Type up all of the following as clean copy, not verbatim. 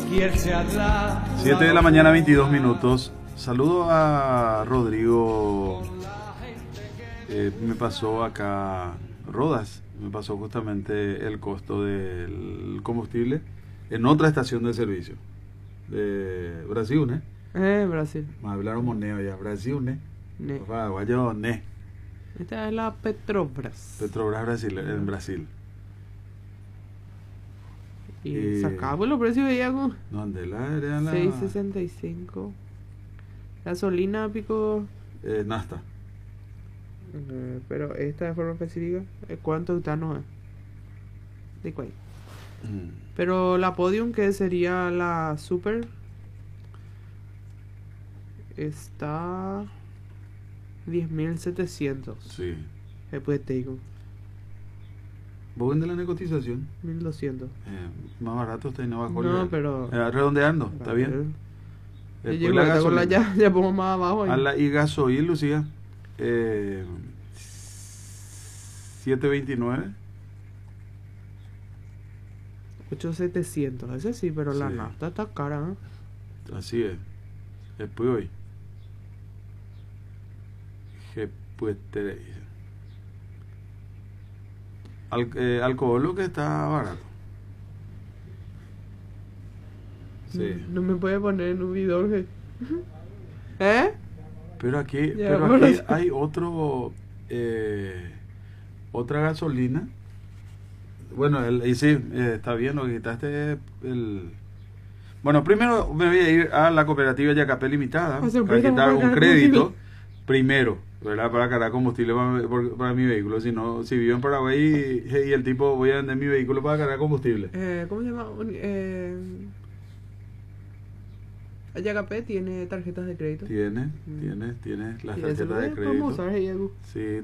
7 de la mañana, 22 minutos. Saludo a Rodrigo. Me pasó acá, Rodas, me pasó justamente el costo del combustible en otra estación de servicio de Brasil, ¿no? Brasil. Me hablaron moneo ya, Brasil, ¿no? Ne. Guayo, ¿no? Esta es la Petrobras. Petrobras Brasil, en Brasil. Y sacamos los precios de Iago. ¿Dónde era la? 6.65. Gasolina pico. Nasta. Pero esta de forma específica, ¿cuánto octano es? ¿De cuál? Pero la Podium, que sería la Super, está 10.700. Sí. Después te digo. ¿Vos vendés la necotización? 1.200. Más barato está y no bajó. No, pero redondeando, está bien. Yo llego la gasolina. Ya pongo más abajo ahí. Y gasoil, Lucía, 7.29. 8.700, ese sí, pero la Sí. nafta está cara, ¿eh? Así es. Después hoy. Después te dice. Alcohol, lo que está barato. Sí. No me puede poner en un bidón, ¿eh? Pero aquí, Ya, hay otra gasolina. Bueno, y sí, está bien, lo que quitaste Bueno, primero me voy a ir a la cooperativa Yacapé Limitada para quitar un crédito primero, ¿verdad? Para cargar combustible para mi vehículo. Si vivo en Paraguay y el tipo, voy a vender mi vehículo para cargar combustible. ¿Cómo se llama? Yacapé tiene tarjetas de crédito. Tiene las tarjetas de crédito. Vamos a usar, Diego. Sí,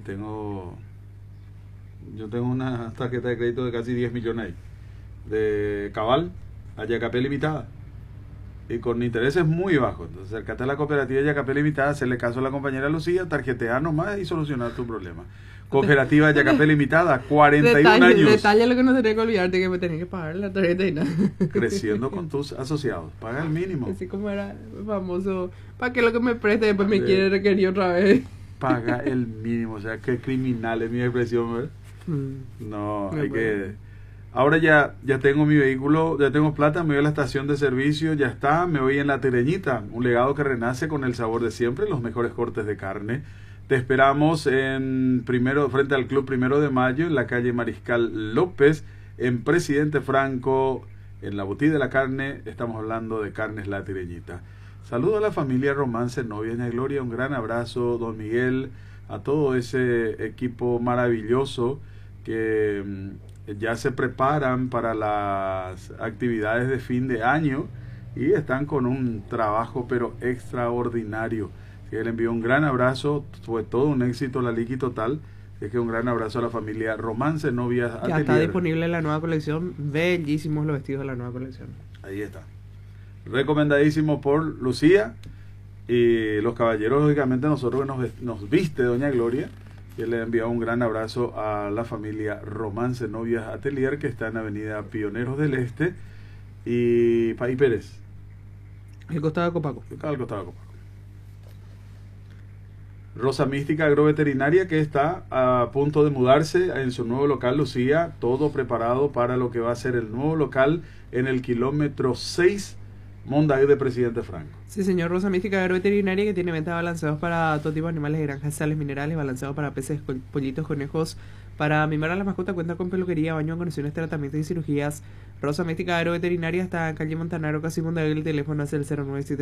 yo tengo una tarjeta de crédito de casi 10 millones ahí, de Cabal, a Yacapé Limitada, y con intereses muy bajos. Entonces, acércate a la cooperativa Yacapé Limitada, hacerle caso a la compañera Lucía, tarjetear nomás y solucionar tu problema. Cooperativa Yacapé Limitada, 41 años. Detalle lo que no tenés que olvidarte, que me tenés que pagar la tarjeta y nada. Creciendo con tus asociados, paga el mínimo. Así como era famoso, para que lo que me preste después me quiere requerir otra vez. Paga el mínimo, o sea, qué criminal es mi expresión, ¿verdad? No, hay que... Ahora ya tengo mi vehículo, ya tengo plata, me voy a la estación de servicio, ya está, me voy en La Tireñita, un legado que renace con el sabor de siempre, los mejores cortes de carne. Te esperamos frente al Club 1 de Mayo, en la calle Mariscal López, en Presidente Franco, en la Boutique de la Carne. Estamos hablando de Carnes La Tireñita. Saludo a la familia Román Zenobia y Gloria, un gran abrazo, don Miguel, a todo ese equipo maravilloso que ya se preparan para las actividades de fin de año y están con un trabajo pero extraordinario. Así que le envío un gran abrazo, fue todo un éxito la Liqui Total. Así que un gran abrazo a la familia Román Zenobia Atelier. Ya está disponible la nueva colección, bellísimos los vestidos de la nueva colección. Ahí está. Recomendadísimo por Lucía y los caballeros, lógicamente nosotros que nos viste doña Gloria. Y le envío un gran abrazo a la familia Román Zenobia Atelier, que está en Avenida Pioneros del Este y Paí Pérez. El costado de Copaco. Al costado de Copaco. Rosa Mística Agroveterinaria, que está a punto de mudarse en su nuevo local, Lucía, todo preparado para lo que va a ser el nuevo local en el kilómetro 6 Monday de Presidente Franco. Sí, señor. Rosa Mística Agroveterinaria, que tiene venta de balanceados para todo tipo de animales de granjas, sales minerales, balanceados para peces, pollitos, conejos. Para mimar a la mascota cuenta con peluquería, baño, condiciones, tratamientos y cirugías. Rosa Mística Agroveterinaria está en calle Montanaro, casi Monday. El teléfono es el 097